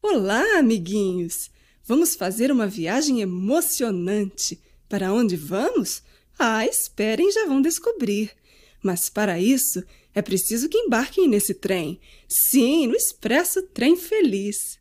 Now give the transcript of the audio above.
Olá, amiguinhos! Vamos fazer uma viagem emocionante. Para onde vamos? Esperem, já vão descobrir. Mas para isso, é preciso que embarquem nesse trem. Sim, no Expresso Trem Feliz.